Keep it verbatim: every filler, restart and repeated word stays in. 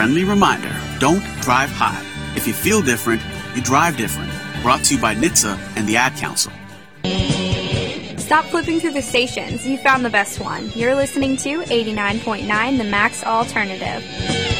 friendly reminder, don't drive high. If you feel different, you drive different. Brought to you by N H T S A and the Ad Council. Stop flipping through the stations. You found the best one. You're listening to eighty-nine point nine The Max Alternative.